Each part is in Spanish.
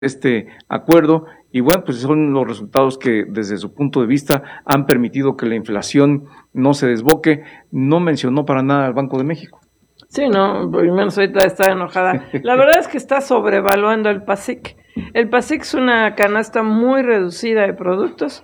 este acuerdo y bueno, pues son los resultados que desde su punto de vista han permitido que la inflación no se desboque. No mencionó para nada al Banco de México. Sí, no, por lo menos ahorita está enojada. La verdad es que está sobrevaluando el PASIC. El PASIC es una canasta muy reducida de productos,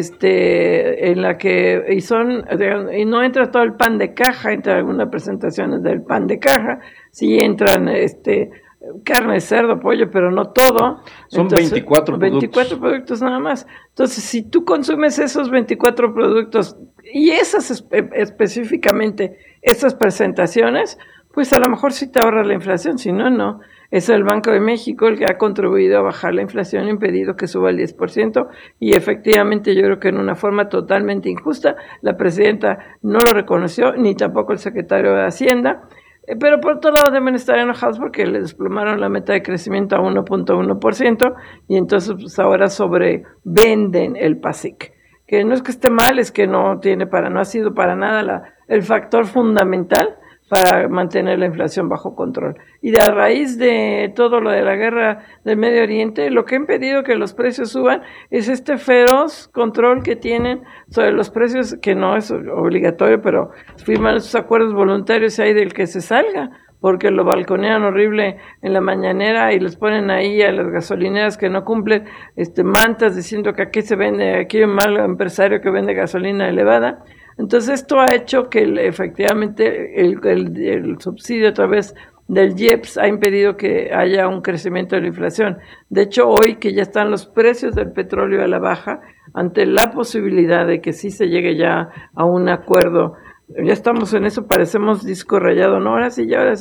en la que, y no entra todo el pan de caja, entra algunas presentaciones del pan de caja, sí entran, carne de cerdo, pollo, pero no todo. Son entonces, 24 productos. 24 productos nada más. Entonces, si tú consumes esos 24 productos y esas específicamente, esas presentaciones, pues a lo mejor sí te ahorra la inflación, si no, no. Es el Banco de México el que ha contribuido a bajar la inflación, impedido que suba el 10%, y efectivamente yo creo que en una forma totalmente injusta, la presidenta no lo reconoció, ni tampoco el secretario de Hacienda, pero por otro lado deben estar enojados porque le desplomaron la meta de crecimiento a 1.1%, y entonces pues ahora sobrevenden el PASIC, que no es que esté mal, es que no ha sido para nada el factor fundamental para mantener la inflación bajo control. Y a raíz de todo lo de la guerra del Medio Oriente, lo que ha impedido que los precios suban es este feroz control que tienen sobre los precios, que no es obligatorio, pero firman esos acuerdos voluntarios y hay del que se salga, porque lo balconean horrible en la mañanera y les ponen ahí a las gasolineras que no cumplen mantas diciendo que aquí se vende, aquí hay un mal empresario que vende gasolina elevada. Entonces esto ha hecho que efectivamente el subsidio a través del IEPS ha impedido que haya un crecimiento de la inflación. De hecho, hoy que ya están los precios del petróleo a la baja, ante la posibilidad de que sí se llegue ya a un acuerdo, ya estamos en eso, parecemos disco rayado, ¿no? Ahora sí ya,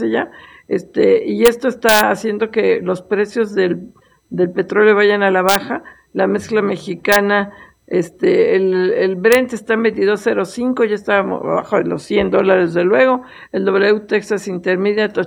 y esto está haciendo que los precios del petróleo vayan a la baja. La mezcla mexicana, el Brent está en 22.05, ya está abajo de los $100 desde luego. El W Texas Intermediate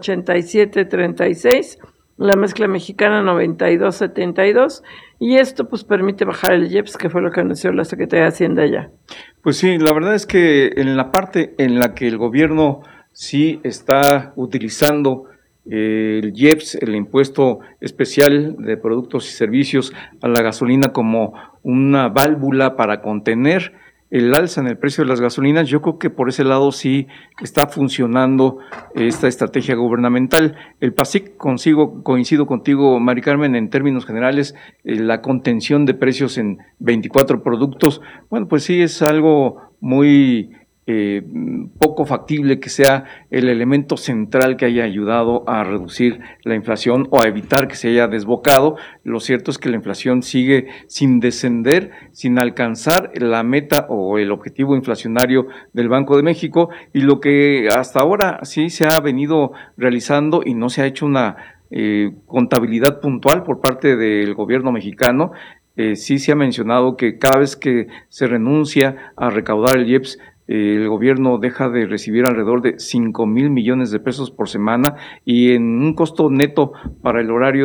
87.36, la mezcla mexicana 92.72, y esto pues permite bajar el IEPS, que fue lo que anunció la Secretaría de Hacienda ya. Pues sí, la verdad es que en la parte en la que el gobierno sí está utilizando el IEPS, el impuesto especial de productos y servicios a la gasolina, como una válvula para contener el alza en el precio de las gasolinas, yo creo que por ese lado sí está funcionando esta estrategia gubernamental. El PASIC, coincido contigo, Mari Carmen, en términos generales, la contención de precios en 24 productos, bueno, pues sí es algo muy poco factible que sea el elemento central que haya ayudado a reducir la inflación o a evitar que se haya desbocado. Lo cierto es que la inflación sigue sin descender, sin alcanzar la meta o el objetivo inflacionario del Banco de México, y lo que hasta ahora sí se ha venido realizando y no se ha hecho una contabilidad puntual por parte del gobierno mexicano. Sí se ha mencionado que cada vez que se renuncia a recaudar el IEPS, el gobierno deja de recibir alrededor de 5,000 millones de pesos por semana, y en un costo neto para el erario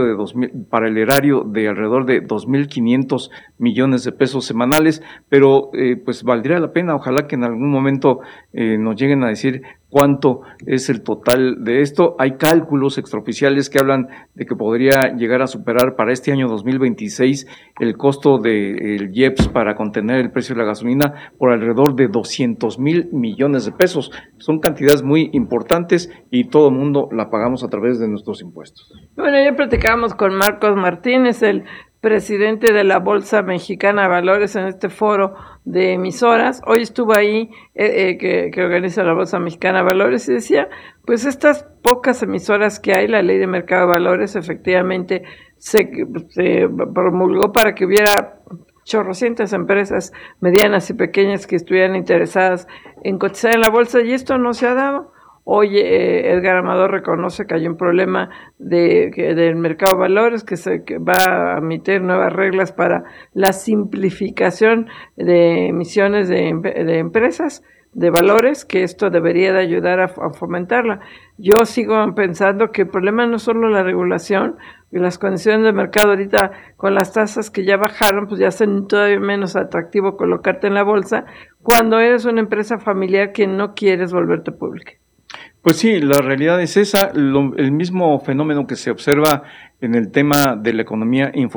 de alrededor de 2,500 millones de pesos semanales. Pero pues valdría la pena, ojalá que en algún momento nos lleguen a decir cuánto es el total de esto. Hay cálculos extraoficiales que hablan de que podría llegar a superar para este año 2026 el costo del IEPS para contener el precio de la gasolina por alrededor de 200,000 millones de pesos. Son cantidades muy importantes y todo el mundo la pagamos a través de nuestros impuestos. Bueno, ya platicábamos con Marcos Martínez, el presidente de la Bolsa Mexicana de Valores, en este foro de emisoras. Hoy estuvo ahí, que organiza la Bolsa Mexicana de Valores, y decía, pues estas pocas emisoras que hay, la Ley de Mercado de Valores efectivamente se promulgó para que hubiera chorrocientas empresas medianas y pequeñas que estuvieran interesadas en cotizar en la bolsa, y esto no se ha dado. Hoy Edgar Amador reconoce que hay un problema del mercado de valores, que va a emitir nuevas reglas para la simplificación de emisiones de empresas de valores, que esto debería de ayudar a fomentarla. Yo sigo pensando que el problema no es solo la regulación y las condiciones de mercado. Ahorita con las tasas que ya bajaron, pues ya hacen todavía menos atractivo colocarte en la bolsa cuando eres una empresa familiar que no quieres volverte pública. Pues sí, la realidad es esa, el mismo fenómeno que se observa en el tema de la economía